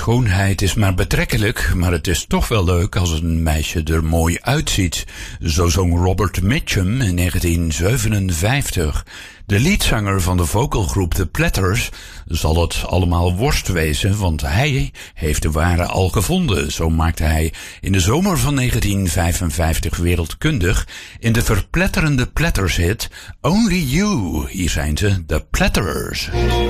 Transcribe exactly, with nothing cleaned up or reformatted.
Schoonheid is maar betrekkelijk, maar het is toch wel leuk als een meisje er mooi uitziet. Zo zong Robert Mitchum in negentien zevenenvijftig. De leadzanger van de vocalgroep The Platters zal het allemaal worst wezen, want hij heeft de ware al gevonden. Zo maakte hij in de zomer van negentien vijfenvijftig wereldkundig in de verpletterende Platters hit Only You. Hier zijn ze, The Platters.